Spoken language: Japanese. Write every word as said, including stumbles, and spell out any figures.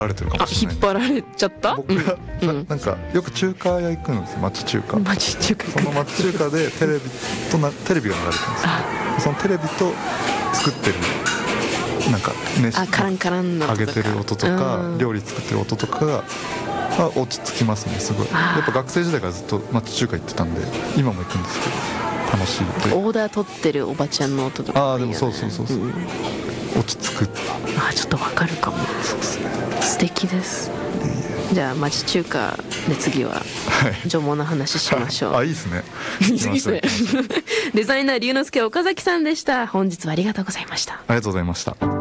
られてるかもしれない。 あ、引っ張られちゃった？ 僕が、うん、なんかよく中華屋行くんですよ、町中華。 町中華。 その町中華でテレビとなテレビが流れてるんですよ。そのテレビと作ってるなんか熱あカランカランの揚げてる音とか料理作ってる音とかが落ち着きますね、すごい。やっぱ学生時代からずっと町中華行ってたんで今も行くんですけど楽しいって。 オーダー取ってるおばちゃんの音とか、ね、 ああでもそうそうそうそう、うん、落ち着く。 あちょっとわかるかも。 そうですね、 素敵です。じゃあ町中華で次は縄文の話しましょう。 あいいですねいいですねデザイナー龍之介岡崎さんでした。本日はありがとうございました。 ありがとうございました。